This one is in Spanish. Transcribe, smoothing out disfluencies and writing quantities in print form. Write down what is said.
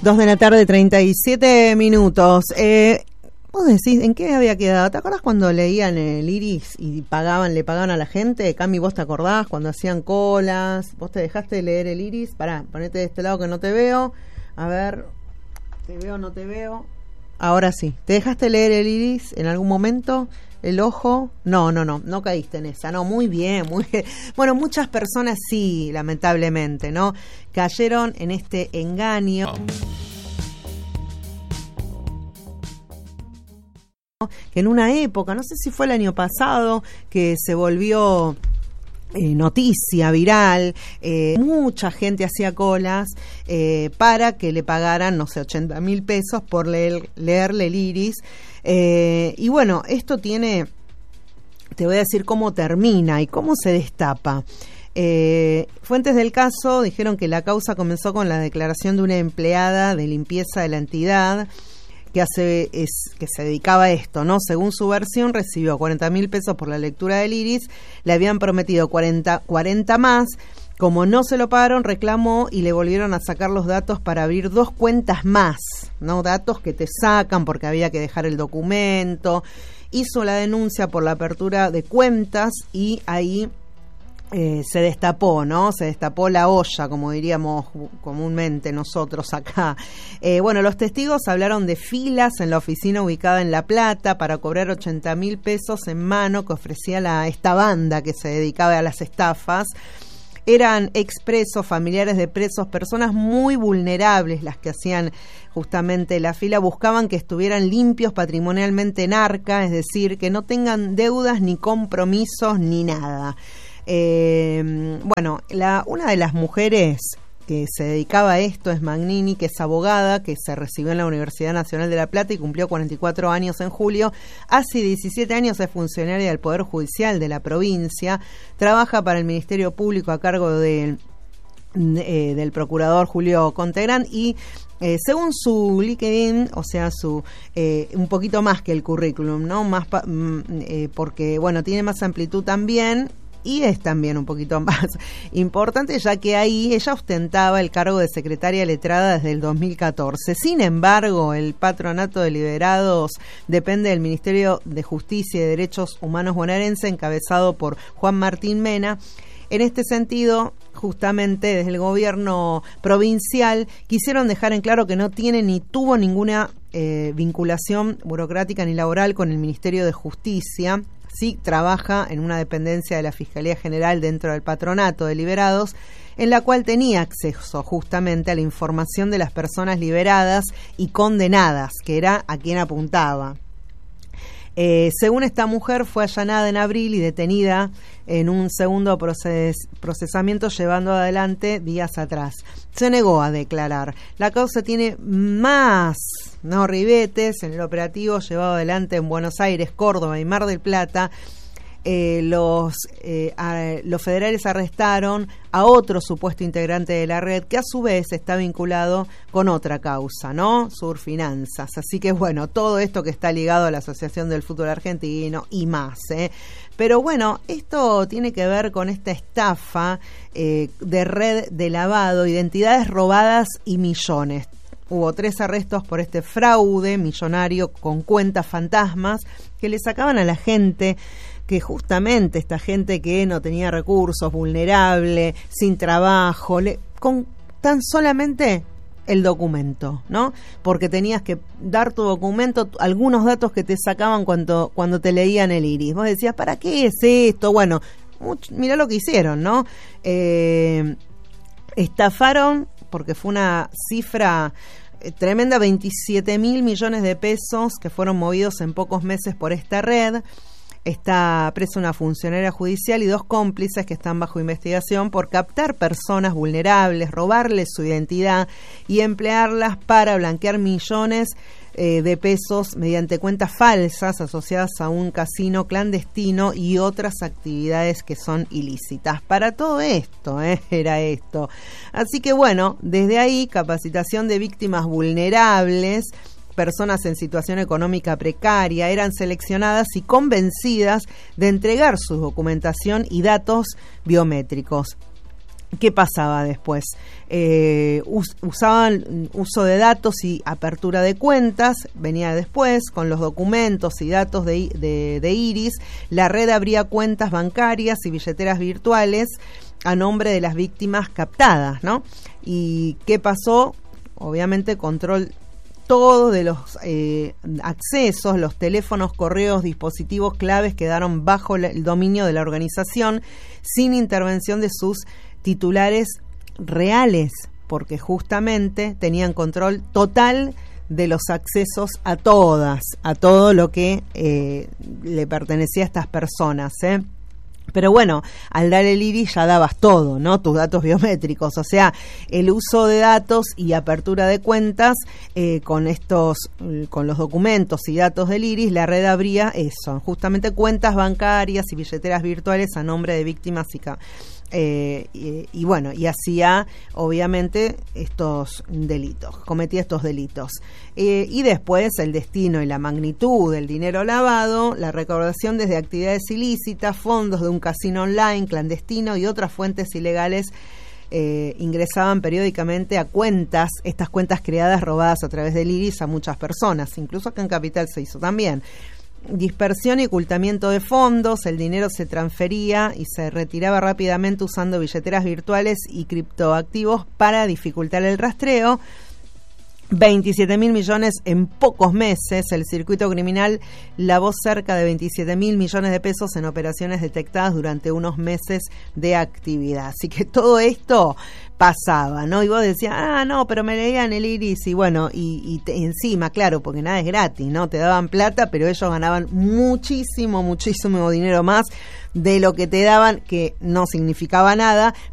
2:37 p.m. Vos decís, ¿en qué había quedado? ¿Te acordás cuando leían el Iris y le pagaban a la gente? Cami, ¿vos te acordás cuando hacían colas? ¿Vos te dejaste de leer el Iris? Pará, ponete de este lado que no te veo. A ver, ¿te veo o no te veo? Ahora sí. ¿Te dejaste leer el Iris en algún momento? ¿El ojo? No caíste en esa. No, muy bien, muy bien. Bueno, muchas personas sí, lamentablemente, ¿no? Cayeron en este engaño. Que en una época, no sé si fue el año pasado, que se volvió noticia viral, mucha gente hacía colas para que le pagaran, no sé, 80.000 pesos por leerle el Iris. Y bueno, esto tiene, te voy a decir cómo termina y cómo se destapa. Fuentes del caso dijeron que la causa comenzó con la declaración de una empleada de limpieza de la entidad que se dedicaba a esto, ¿no? Según su versión, recibió 40.000 pesos por la lectura del Iris, le habían prometido 40 más, como no se lo pagaron, reclamó y le volvieron a sacar los datos para abrir 2 cuentas más, ¿no? Datos que te sacan porque había que dejar el documento, hizo la denuncia por la apertura de cuentas y ahí se destapó, ¿no? Se destapó la olla, como diríamos comúnmente nosotros acá. Bueno, los testigos hablaron de filas en la oficina ubicada en La Plata para cobrar 80.000 pesos en mano que ofrecía esta banda que se dedicaba a las estafas. Eran expresos, familiares de presos, personas muy vulnerables las que hacían justamente la fila, buscaban que estuvieran limpios patrimonialmente en arca, es decir, que no tengan deudas ni compromisos ni nada. Bueno, una de las mujeres que se dedicaba a esto es Magnini, que es abogada, que se recibió en la Universidad Nacional de La Plata y cumplió 44 años en julio. Hace 17 años es funcionaria del Poder Judicial de la provincia, trabaja para el Ministerio Público a cargo del procurador Julio Contegrán y según su LinkedIn, o sea, un poquito más que el currículum, ¿no? Más porque, bueno, tiene más amplitud también. Y es también un poquito más importante, ya que ahí ella ostentaba el cargo de secretaria letrada desde el 2014. Sin embargo, el Patronato de Liberados depende del Ministerio de Justicia y Derechos Humanos bonaerense, encabezado por Juan Martín Mena. En este sentido, justamente desde el gobierno provincial quisieron dejar en claro que no tiene ni tuvo ninguna vinculación burocrática ni laboral con el Ministerio de Justicia. Sí trabaja en una dependencia de la Fiscalía General dentro del Patronato de Liberados, en la cual tenía acceso justamente a la información de las personas liberadas y condenadas, que era a quien apuntaba. Según esta mujer, fue allanada en abril y detenida en un segundo procesamiento llevando adelante días atrás. Se negó a declarar. La causa tiene más ribetes. En el operativo llevado adelante en Buenos Aires, Córdoba y Mar del Plata, los federales arrestaron a otro supuesto integrante de la red que a su vez está vinculado con otra causa, ¿no? Surfinanzas. Así que bueno, todo esto que está ligado a la Asociación del Fútbol Argentino y más, Pero bueno, esto tiene que ver con esta estafa de red de lavado, identidades robadas y millones. Hubo 3 arrestos por este fraude millonario con cuentas fantasmas que le sacaban a la gente, que justamente esta gente que no tenía recursos, vulnerable, sin trabajo, con tan solamente el documento, ¿no? Porque tenías que dar tu documento, algunos datos que te sacaban cuando te leían el Iris. Vos decías, ¿para qué es esto? Bueno, mirá lo que hicieron, ¿no? Estafaron, porque fue una cifra tremenda, 27.000 millones de pesos que fueron movidos en pocos meses por esta red. Está presa una funcionaria judicial y 2 cómplices que están bajo investigación por captar personas vulnerables, robarles su identidad y emplearlas para blanquear millones de pesos mediante cuentas falsas asociadas a un casino clandestino y otras actividades que son ilícitas. Para todo esto, era esto. Así que bueno, desde ahí, capacitación de víctimas vulnerables, personas en situación económica precaria, eran seleccionadas y convencidas de entregar su documentación y datos biométricos. ¿Qué pasaba después? Usaban uso de datos y apertura de cuentas, venía después, con los documentos y datos de Iris, la red abría cuentas bancarias y billeteras virtuales a nombre de las víctimas captadas, ¿no? ¿Y qué pasó? Obviamente control todo de los accesos, los teléfonos, correos, dispositivos claves quedaron bajo el dominio de la organización sin intervención de sus titulares reales, porque justamente tenían control total de los accesos a todo lo que le pertenecía a estas personas, Pero bueno, al dar el iris ya dabas todo, ¿no? Tus datos biométricos, o sea, el uso de datos y apertura de cuentas con los documentos y datos del iris, la red abría eso, justamente cuentas bancarias y billeteras virtuales a nombre de víctimas y bueno, y hacía obviamente cometía estos delitos. Y después el destino y la magnitud del dinero lavado, la recaudación desde actividades ilícitas, fondos de un casino online clandestino y otras fuentes ilegales ingresaban periódicamente a estas cuentas creadas, robadas a través del iris a muchas personas, incluso acá en Capital se hizo también. Dispersión y ocultamiento de fondos, el dinero se transfería y se retiraba rápidamente usando billeteras virtuales y criptoactivos para dificultar el rastreo. 27.000 millones en pocos meses. El circuito criminal lavó cerca de 27.000 millones de pesos en operaciones detectadas durante unos meses de actividad. Así que todo esto pasaba, ¿no? Y vos decías, no, pero me leían el iris, y bueno, y encima, claro, porque nada es gratis, ¿no? Te daban plata, pero ellos ganaban muchísimo dinero más de lo que te daban, que no significaba nada,